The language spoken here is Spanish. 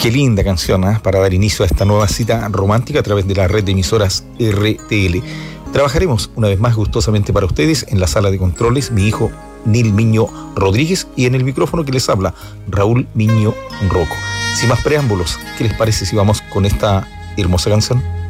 Qué linda canción, ¿eh? Para dar inicio a esta nueva cita romántica a través de la red de emisoras RTL. Trabajaremos una vez más gustosamente para ustedes en la sala de controles, mi hijo Nil Miño Rodríguez, y en el micrófono que les habla, Raúl Miño Rocco. Sin más preámbulos, ¿qué les parece si vamos con esta hermosa canción?